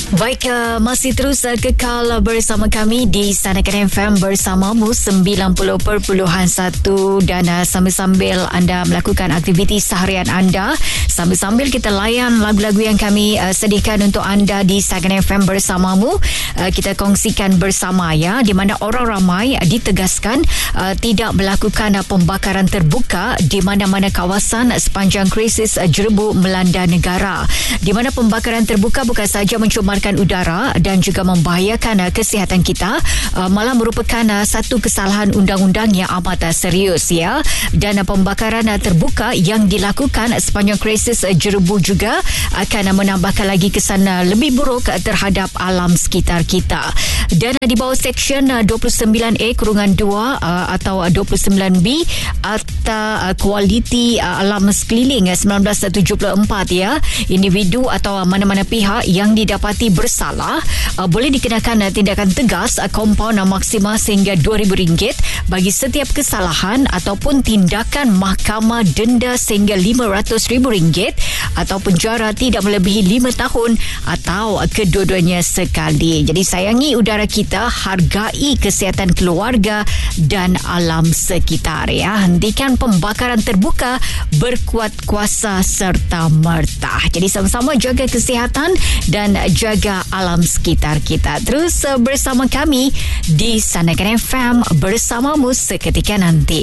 Baik, masih terus kekal bersama kami di Sanakan FM bersamamu 90.1 dan sambil-sambil anda melakukan aktiviti seharian anda, sambil-sambil kita layan lagu-lagu yang kami sediakan untuk anda di Sanakan FM bersamamu. Kita kongsikan bersama ya, di mana orang ramai ditegaskan tidak melakukan pembakaran terbuka di mana-mana kawasan sepanjang krisis jerebu melanda negara, di mana pembakaran terbuka bukan sahaja mencemarkan udara dan juga membahayakan kesihatan kita, malah merupakan satu kesalahan undang-undang yang amat serius ya. Dan pembakaran terbuka yang dilakukan sepanjang krisis jerebu juga akan menambahkan lagi kesan lebih buruk terhadap alam sekitar kita. Dan di bawah Seksyen 29A-2 atau 29B Akta Kualiti Alam Sekeliling 1974 ya, individu atau mana-mana pihak yang didapati bersalah boleh dikenakan tindakan tegas kompaun maksima sehingga RM2,000 bagi setiap kesalahan, ataupun tindakan mahkamah denda sehingga RM500,000 atau penjara tidak melebihi 5 tahun atau kedua-duanya sekali. Jadi sayangi udara kita, hargai kesihatan keluarga dan alam sekitar ya. Hentikan pembakaran terbuka, berkuat kuasa serta merta. Jadi sama-sama jaga kesihatan dan jaga alam sekitar kita. Terus bersama kami di Sanakan FM bersamamu seketika nanti.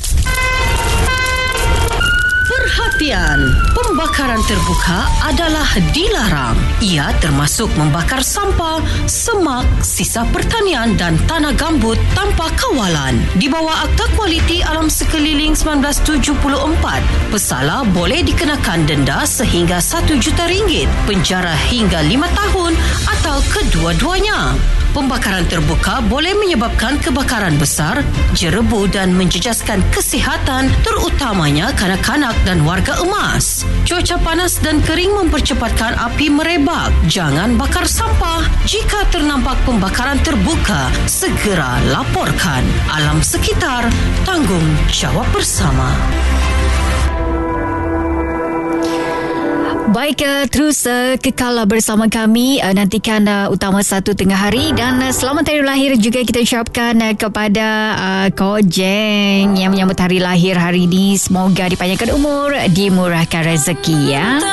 Perhatian, pembakaran terbuka adalah dilarang. Ia termasuk membakar sampah, semak, sisa pertanian dan tanah gambut tanpa kawalan. Di bawah Akta Kualiti Alam Sekeliling 1974, pesalah boleh dikenakan denda sehingga RM1 juta, penjara hingga 5 tahun atau kedua-duanya. Pembakaran terbuka boleh menyebabkan kebakaran besar, jerebu dan menjejaskan kesihatan, terutamanya kanak-kanak dan warga emas. Cuaca panas dan kering mempercepatkan api merebak. Jangan bakar sampah. Jika ternampak pembakaran terbuka, segera laporkan. Alam sekitar, tanggung jawab bersama. Baik, terus kekal bersama kami. Nantikan Utama 1 tengah hari. Dan selamat hari lahir juga kita ucapkan kepada Kojeng yang menyambut hari lahir hari ini. Semoga dipanjangkan umur, dimurahkan rezeki ya.